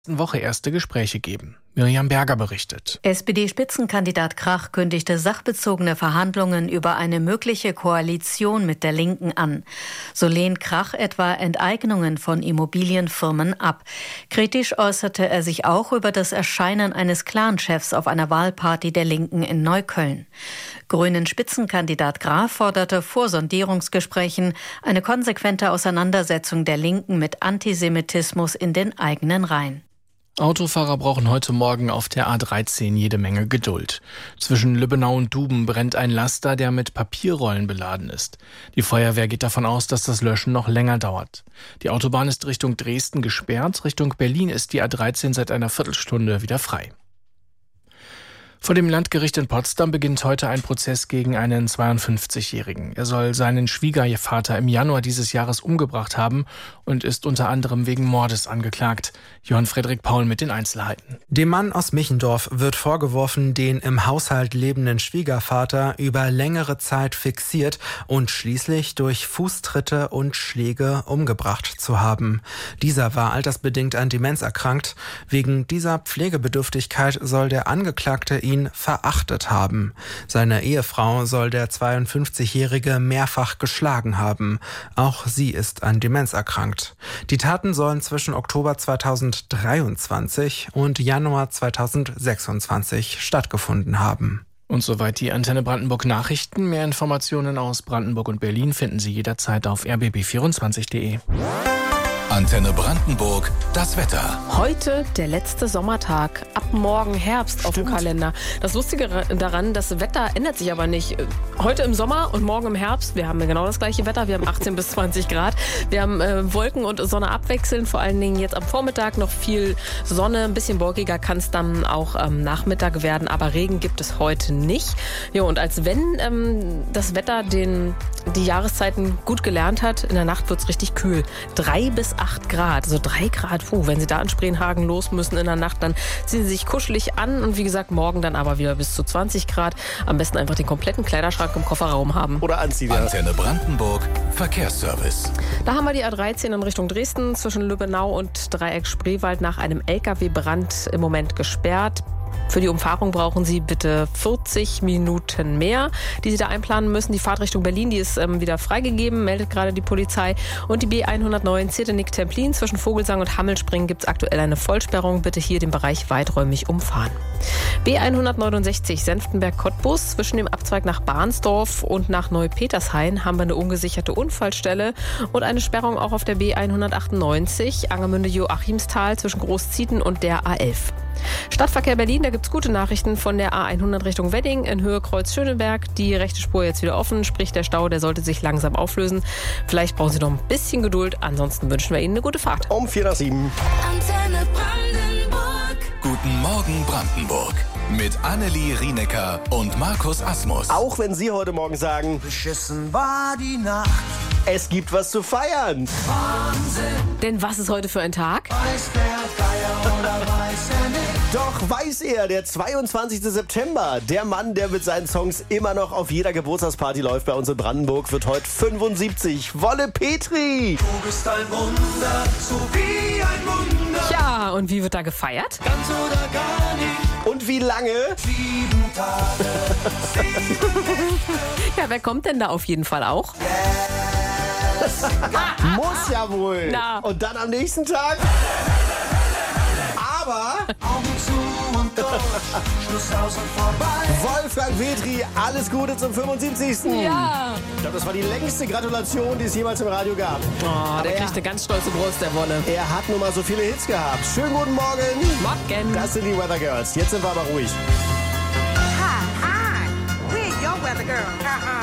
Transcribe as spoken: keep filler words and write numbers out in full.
Woche erste Gespräche geben. Miriam Berger berichtet. S P D-Spitzenkandidat Krach kündigte sachbezogene Verhandlungen über eine mögliche Koalition mit der Linken an. So lehnt Krach etwa Enteignungen von Immobilienfirmen ab. Kritisch äußerte er sich auch über das Erscheinen eines Clanchefs auf einer Wahlparty der Linken in Neukölln. Grünen-Spitzenkandidat Graf forderte vor Sondierungsgesprächen eine konsequente Auseinandersetzung der Linken mit Antisemitismus in den eigenen Reihen. Autofahrer brauchen heute Morgen auf der A dreizehn jede Menge Geduld. Zwischen Lübbenau und Duben brennt ein Laster, der mit Papierrollen beladen ist. Die Feuerwehr geht davon aus, dass das Löschen noch länger dauert. Die Autobahn ist Richtung Dresden gesperrt, Richtung Berlin ist die A dreizehn seit einer Viertelstunde wieder frei. Vor dem Landgericht in Potsdam beginnt heute ein Prozess gegen einen zweiundfünfzigjährigen. Er soll seinen Schwiegervater im Januar dieses Jahres umgebracht haben und ist unter anderem wegen Mordes angeklagt. Johann Frederik Paul mit den Einzelheiten. Dem Mann aus Michendorf wird vorgeworfen, den im Haushalt lebenden Schwiegervater über längere Zeit fixiert und schließlich durch Fußtritte und Schläge umgebracht zu haben. Dieser war altersbedingt an Demenz erkrankt. Wegen dieser Pflegebedürftigkeit soll der Angeklagte ihn verachtet haben. Seine Ehefrau soll der zweiundfünfzigjährige mehrfach geschlagen haben. Auch sie ist an Demenz erkrankt. Die Taten sollen zwischen Oktober zweitausenddreiundzwanzig und Januar zweitausendsechsundzwanzig stattgefunden haben. Und soweit die Antenne Brandenburg Nachrichten. Mehr Informationen aus Brandenburg und Berlin finden Sie jederzeit auf r b b vierundzwanzig punkt de. Antenne Brandenburg, das Wetter. Heute der letzte Sommertag. Ab morgen Herbst Stimmt. Auf dem Kalender. Das Lustige daran, das Wetter ändert sich aber nicht. Heute im Sommer und morgen im Herbst. Wir haben ja genau das gleiche Wetter. Wir haben achtzehn bis zwanzig Grad. Wir haben äh, Wolken und Sonne abwechselnd. Vor allen Dingen jetzt am Vormittag noch viel Sonne. Ein bisschen wolkiger kann es dann auch am Nachmittag werden. Aber Regen gibt es heute nicht. Ja, und als wenn ähm, das Wetter den, die Jahreszeiten gut gelernt hat, in der Nacht wird es richtig kühl. Drei bis acht Grad, also drei Grad. Puh, wenn Sie da in Spreenhagen los müssen in der Nacht, dann ziehen Sie sich kuschelig an und wie gesagt, morgen dann aber wieder bis zu zwanzig Grad. Am besten einfach den kompletten Kleiderschrank im Kofferraum haben. Oder anziehen. Antenne Brandenburg, Verkehrsservice. Da haben wir die A dreizehn in Richtung Dresden zwischen Lübbenau und Dreieck Spreewald nach einem L K W-Brand im Moment gesperrt. Für die Umfahrung brauchen Sie bitte vierzig Minuten mehr, die Sie da einplanen müssen. Die Fahrt Richtung Berlin, die ist ähm, wieder freigegeben, meldet gerade die Polizei. Und die B hundertneun Zetenik-Templin zwischen Vogelsang und Hammelspringen gibt es aktuell eine Vollsperrung. Bitte hier den Bereich weiträumig umfahren. B hundertneunundsechzig Senftenberg-Cottbus zwischen dem Abzweig nach Bahnsdorf und nach Neupetershain haben wir eine ungesicherte Unfallstelle und eine Sperrung auch auf der B hundertachtundneunzig Angermünde-Joachimsthal zwischen Großzieten und der A elf. Stadtverkehr Berlin, da gibt's gute Nachrichten von der A hundert Richtung Wedding in Höhe Kreuz Schöneberg. Die rechte Spur jetzt wieder offen, sprich der Stau, der sollte sich langsam auflösen. Vielleicht brauchen Sie noch ein bisschen Geduld, ansonsten wünschen wir Ihnen eine gute Fahrt. Um vier nach sieben. Antenne Brandenburg. Guten Morgen Brandenburg. Mit Annelie Rienecker und Markus Asmus. Auch wenn Sie heute Morgen sagen, beschissen war die Nacht. Es gibt was zu feiern. Wahnsinn. Denn was ist heute für ein Tag? Weiß der Geier oder weiß er nicht? Doch weiß er, der zweiundzwanzigste September. Der Mann, der mit seinen Songs immer noch auf jeder Geburtstagsparty läuft bei uns in Brandenburg, wird heute fünfundsiebzig. Wolle Petri. Du bist ein Wunder, so wie ein Wunder. Ja, und wie wird da gefeiert? Ganz oder gar nicht. Und wie lange? Sieben Tage. Sieben ja, wer kommt denn da auf jeden Fall auch? Yes. Muss ja wohl. Na. Und dann am nächsten Tag? Aber Augen zu und durch, Schluss aus und vorbei. Wolfgang Petri, alles Gute zum fünfundsiebzigsten Ja. Ich glaube, das war die längste Gratulation, die es jemals im Radio gab. Oh, der kriegt eine ganz stolze Brust, der Wolle. Er hat nun mal so viele Hits gehabt. Schönen guten Morgen. Morgen. Das sind die Weather Girls. Jetzt sind wir aber ruhig. Hi, hi. We're your weather girl. Uh-uh.